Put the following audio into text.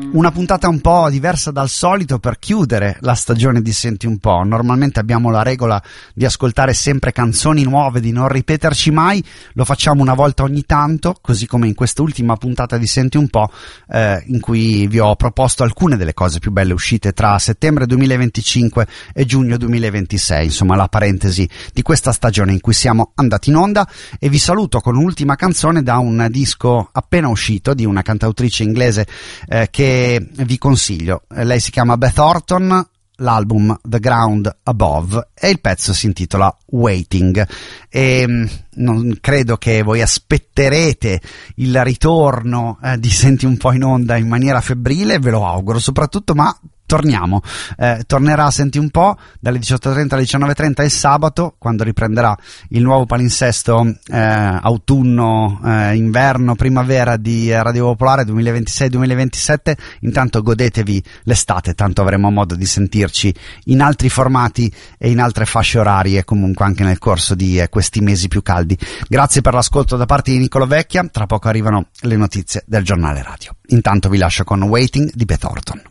Una puntata un po' diversa dal solito per chiudere la stagione di Senti un po'. Normalmente abbiamo la regola di ascoltare sempre canzoni nuove, di non ripeterci mai. Lo facciamo una volta ogni tanto, così come in quest'ultima puntata di Senti un po', in cui vi ho proposto alcune delle cose più belle uscite tra settembre 2025 e giugno 2026, insomma la parentesi di questa stagione in cui siamo andati in onda. E vi saluto con un'ultima canzone da un disco appena uscito di una cantautrice inglese che vi consiglio. Lei si chiama Beth Orton, l'album The Ground Above e il pezzo si intitola Waiting. E non credo che voi aspetterete il ritorno di Senti un po' in onda in maniera febbrile, ve lo auguro soprattutto, ma tornerà Senti un po' dalle 18:30 alle 19:30 il sabato, quando riprenderà il nuovo palinsesto autunno, inverno, primavera di Radio Popolare 2026-2027. Intanto godetevi l'estate, tanto avremo modo di sentirci in altri formati e in altre fasce orarie, comunque anche nel corso di questi mesi più caldi. Grazie per l'ascolto da parte di Niccolo Vecchia. Tra poco arrivano le notizie del giornale radio. Intanto vi lascio con Waiting di Beth Orton.